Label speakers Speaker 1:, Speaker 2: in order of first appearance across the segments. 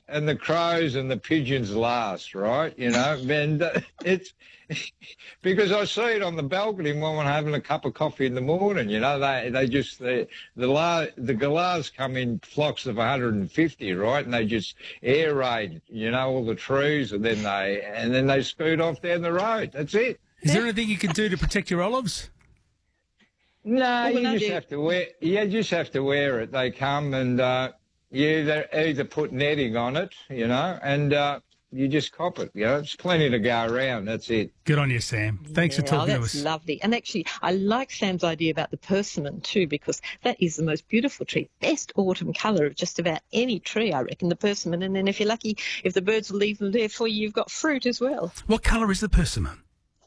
Speaker 1: and the crows and the pigeons last, right? You know, and it's because I see it on the balcony when I'm having a cup of coffee in the morning. You know, the galahs come in flocks of 150, right? And they just air raid, you know, all the trees, and then they scoot off down the road. That's it.
Speaker 2: Is there anything you can do to protect your olives?
Speaker 1: No, you just have to wear. You just have to wear it. They come and you either put netting on it, you know, and you just cop it. You know, it's plenty to go around. That's it.
Speaker 2: Good on you, Sam. Thanks for talking to us.
Speaker 3: That's lovely. And actually, I like Sam's idea about the persimmon too, because that is the most beautiful tree. Best autumn colour of just about any tree, I reckon, the persimmon. And then if you're lucky, if the birds will leave them there for you, you've got fruit as well.
Speaker 2: What colour is the persimmon?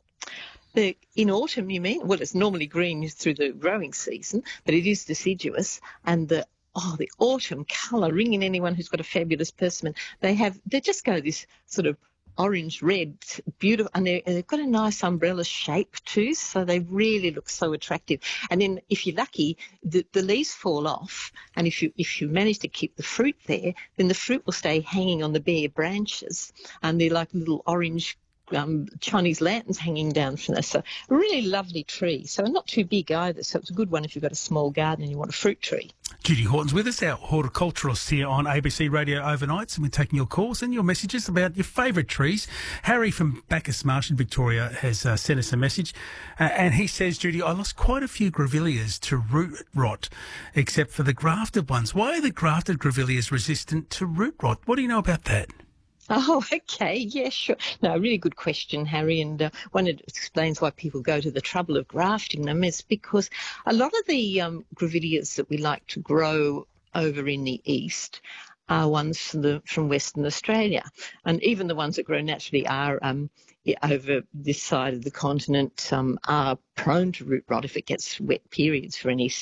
Speaker 3: In autumn, you mean? Well, it's normally green through the growing season, but it is deciduous. And the autumn colour, ringing anyone who's got a fabulous persimmon, they just go this sort of orange red, beautiful, and they've got a nice umbrella shape too, so they really look so attractive. And then if you're lucky, the leaves fall off, and if you manage to keep the fruit there, then the fruit will stay hanging on the bare branches, and they're like little orange Chinese lanterns hanging down from this. So a really lovely tree. So not too big either. So it's a good one if you've got a small garden and you want a fruit tree.
Speaker 2: Judy Horton's with us, our horticulturalist here on ABC Radio Overnights, and we're taking your calls and your messages about your favourite trees. Harry from Bacchus Marsh in Victoria has sent us a message, and he says, Judy, I lost quite a few grevilleas to root rot, except for the grafted ones. Why are the grafted grevilleas resistant to root rot? What do you know about that?
Speaker 3: Oh, okay. Yeah, sure. No, really good question, Harry. And one it explains why people go to the trouble of grafting them is because a lot of the grevilleas that we like to grow over in the east are ones from Western Australia. And even the ones that grow naturally are over this side of the continent are prone to root rot if it gets wet periods for any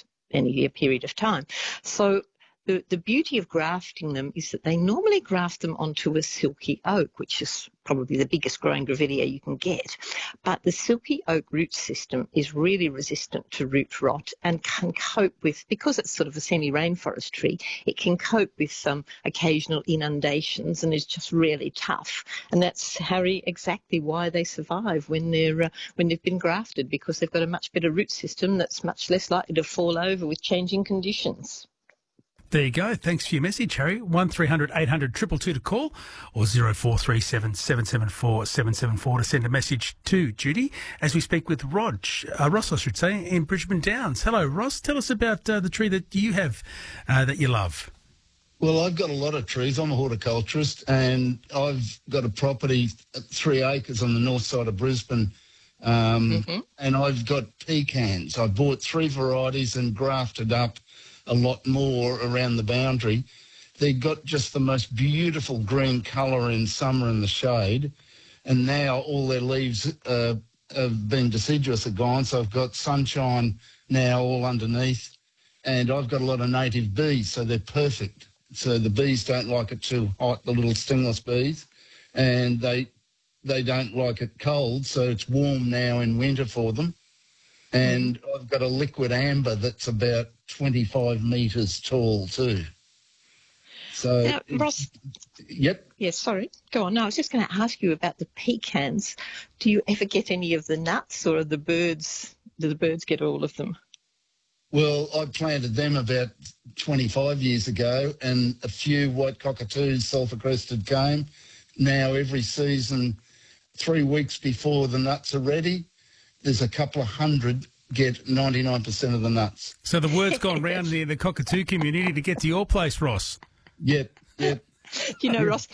Speaker 3: period of time. So the beauty of grafting them is that they normally graft them onto a silky oak, which is probably the biggest growing grevillea you can get. But the silky oak root system is really resistant to root rot and can cope with, because it's sort of a semi-rainforest tree, it can cope with some occasional inundations and is just really tough. And that's, Harry, exactly why they survive when they've been grafted, because they've got a much better root system that's much less likely to fall over with changing conditions.
Speaker 2: There you go. Thanks for your message, Harry. 1300 800 222 to call, or 0437 774 774 to send a message to Judy as we speak with Ross, I should say, in Bridgeman Downs. Hello, Ross. Tell us about the tree that you have that you love.
Speaker 4: Well, I've got a lot of trees. I'm a horticulturist, and I've got a property at 3 acres on the north side of Brisbane, and I've got pecans. I bought 3 varieties and grafted up a lot more around the boundary. They've got just the most beautiful green colour in summer in the shade, and now all their leaves have been deciduous are gone, so I've got sunshine now all underneath, and I've got a lot of native bees, so they're perfect. So the bees don't like it too hot, the little stingless bees, and they don't like it cold, so it's warm now in winter for them. And I've got a liquid amber that's about 25 metres tall too. So,
Speaker 3: now, Ross.
Speaker 4: Yep.
Speaker 3: Yes, sorry. Go on. No, I was just going to ask you about the pecans. Do you ever get any of the nuts, or do the birds get all of them?
Speaker 4: Well, I planted them about 25 years ago, and a few white cockatoos, sulphur-crested, came. Now every season, 3 weeks before the nuts are ready, there's a couple of hundred get 99% of the nuts.
Speaker 2: So the word's gone round in the cockatoo community to get to your place, Ross.
Speaker 4: Yep.
Speaker 3: You know, Ross,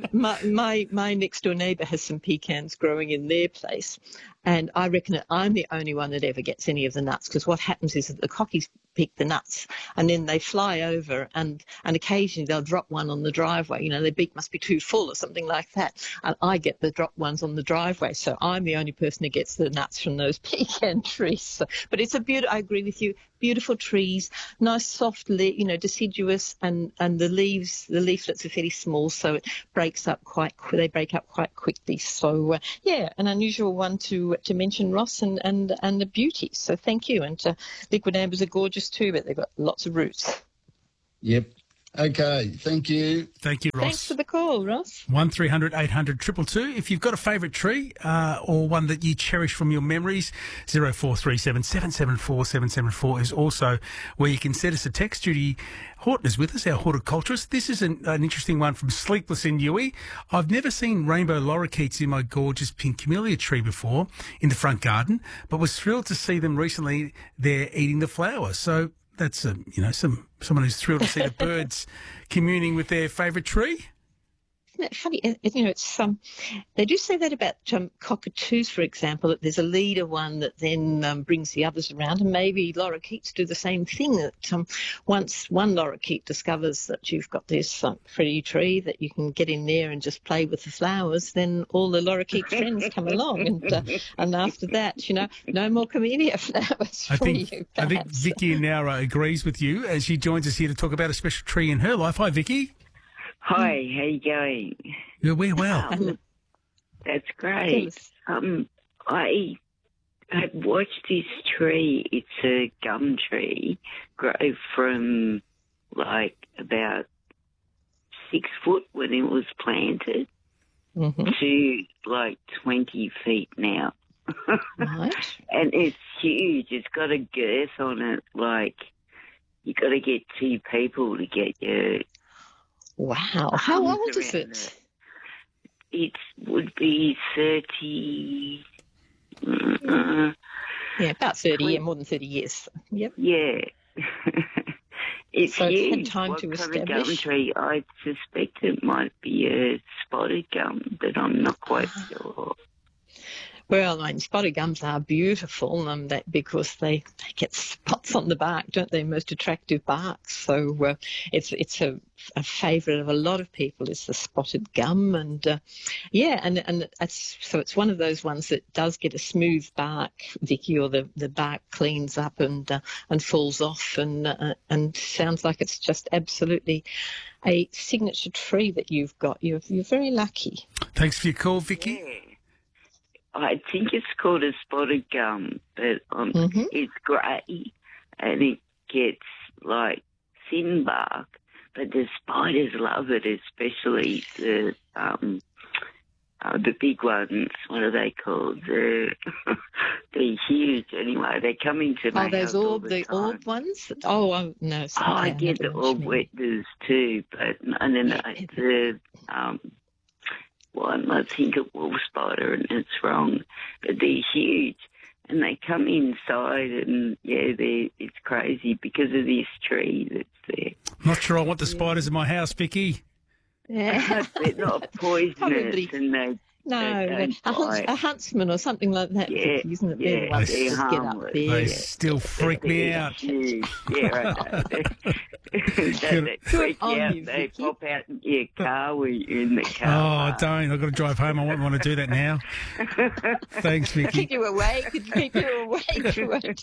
Speaker 3: my next door neighbour has some pecans growing in their place, and I reckon that I'm the only one that ever gets any of the nuts, because what happens is that the cockies pick the nuts and then they fly over, and occasionally they'll drop one on the driveway. You know, their beak must be too full or something like that, and I get the dropped ones on the driveway, so I'm the only person who gets the nuts from those pecan trees. So, but it's I agree with you, beautiful trees, nice soft, deciduous, and the leaflets are fairly small, so it breaks up they break up quite quickly. So an unusual one to mention, Ross, and a beauty. So thank you. And liquid ambers are gorgeous too, but they've got lots of roots.
Speaker 4: Yep. Okay, thank you.
Speaker 2: Thank you, Ross.
Speaker 3: Thanks for the call, Ross.
Speaker 2: 1300 800 222. If you've got a favourite tree or one that you cherish from your memories, 0437 774 774 is also where you can send us a text. Judy Horton is with us, our horticulturist. This is an interesting one from Sleepless in Newey. I've never seen rainbow lorikeets in my gorgeous pink camellia tree before in the front garden, but was thrilled to see them recently there eating the flowers. So that's someone who's thrilled to see the birds communing with their favourite tree.
Speaker 3: Isn't that funny? It's they do say that about cockatoos, for example, that there's a leader one that then brings the others around, and maybe lorikeets do the same thing. That once one lorikeet discovers that you've got this pretty tree that you can get in there and just play with the flowers, then all the lorikeet friends come along, and after that, no more camellia flowers for you.
Speaker 2: I think Vicky in Nowra agrees with you, as she joins us here to talk about a special tree in her life. Hi, Vicky.
Speaker 5: Hi, how you going?
Speaker 2: We're well.
Speaker 5: That's great. I had watched this tree. It's a gum tree, grow from like about 6 foot when it was planted to like 20 feet now.
Speaker 3: Right.
Speaker 5: And it's huge. It's got a girth on it. Like you got to get 2 people to get your.
Speaker 3: Wow. How old is it?
Speaker 5: It would be 30.
Speaker 3: About 30, more than 30 years. Yep.
Speaker 5: Yeah. It's
Speaker 3: so
Speaker 5: huge.
Speaker 3: It's had time
Speaker 5: what
Speaker 3: to
Speaker 5: kind
Speaker 3: establish.
Speaker 5: Of gum tree? I suspect it might be a spotted gum, but I'm not quite sure.
Speaker 3: Well, spotted gums are beautiful because they get spots on the bark, don't they? Most attractive barks. So it's a favourite of a lot of people is the spotted gum, and it's one of those ones that does get a smooth bark, Vicky, or the bark cleans up and falls off, and sounds like it's just absolutely a signature tree that you've got. You're very lucky.
Speaker 2: Thanks for your call, Vicky.
Speaker 5: Yeah. I think it's called a spotted gum, but it's grey and it gets like thin bark, but the spiders love it, especially the big ones. What are they called? They're huge anyway. They come into my house all the time.
Speaker 3: Orb ones? Oh, no.
Speaker 5: I get the orb wetters too, but the one, I think a wolf spider, and it's wrong, but they're huge, and they come inside, and it's crazy because of this tree that's there.
Speaker 2: Not sure I want the spiders in my house, Vicky.
Speaker 3: Yeah.
Speaker 5: They're not poisonous,
Speaker 3: Probably.
Speaker 5: and
Speaker 3: a huntsman or something like that.
Speaker 5: Yeah,
Speaker 3: isn't it?
Speaker 5: yeah,
Speaker 3: Ones
Speaker 5: they're
Speaker 3: that just get up
Speaker 5: harmless.
Speaker 3: there.
Speaker 2: They still freak me out.
Speaker 5: Huge. Yeah, right. They freak you out. They pop out in your car when you're in the car.
Speaker 2: Oh, don't. I've got to drive home. I won't want to do that now. Thanks, Vicky.
Speaker 3: Keep you awake. Keep you awake.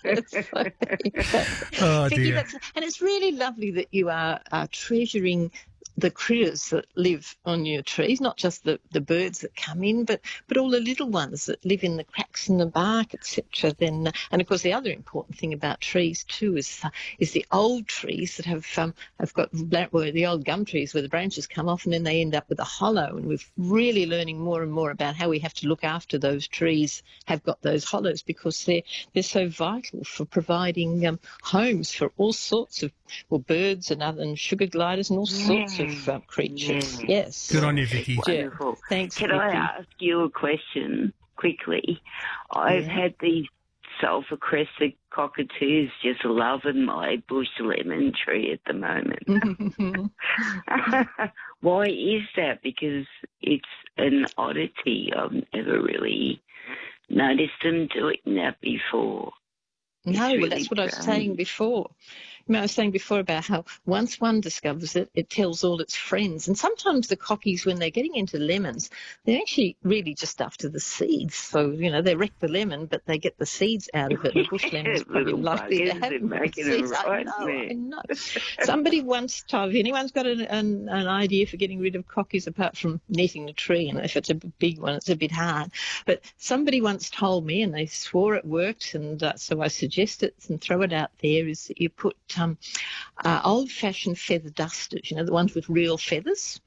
Speaker 2: Oh,
Speaker 3: Vicky,
Speaker 2: dear.
Speaker 3: and it's really lovely that you are treasuring the critters that live on your trees, not just the birds that come in, but all the little ones that live in the cracks in the bark, etc. Then, and of course, the other important thing about trees too is the old trees that have got the old gum trees where the branches come off and then they end up with a hollow. And we're really learning more and more about how we have to look after those trees have got those hollows, because they're so vital for providing homes for all sorts of birds and sugar gliders and all sorts of creatures.
Speaker 5: Yeah.
Speaker 3: Yes.
Speaker 2: Good on you, Vicky.
Speaker 5: Wonderful.
Speaker 3: Thanks,
Speaker 5: Can
Speaker 3: Vicky.
Speaker 5: I ask you a question quickly? I've had these sulphur-crested cockatoos just loving my bush lemon tree at the moment. Why is that? Because it's an oddity. I've never really noticed them doing that before.
Speaker 3: No,
Speaker 5: Really
Speaker 3: well, that's what I was saying before. I was saying before about how once one discovers it, it tells all its friends. And sometimes the cockies, when they're getting into lemons, they're actually really just after the seeds. So, they wreck the lemon, but they get the seeds out of it. The bush lemon's probably likely to have seeds. I know. Somebody once told, if anyone's got an idea for getting rid of cockies apart from netting the tree, and if it's a big one, it's a bit hard. But somebody once told me, and they swore it worked, and so I suggest it and throw it out there, is that you put old-fashioned feather dusters, you know, the ones with real feathers.